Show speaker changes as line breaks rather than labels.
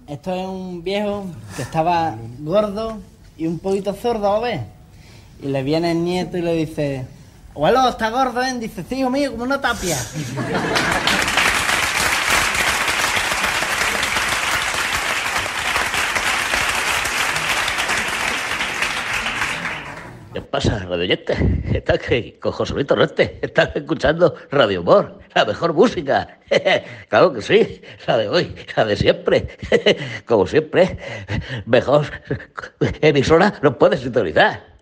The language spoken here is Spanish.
Esto es un viejo que estaba gordo y un poquito sordo, ¿ves? Y le viene el nieto y le dice: abuelo, ¿está gordo, eh? Dice: sí, hijo mío, como una tapia.
¿Qué pasa, radio oyente? Estás que con José Luis Torrente. Estás escuchando Radio Humor, la mejor música. Claro que sí, la de hoy, la de siempre. Como siempre, mejor emisora no puedes sintonizar.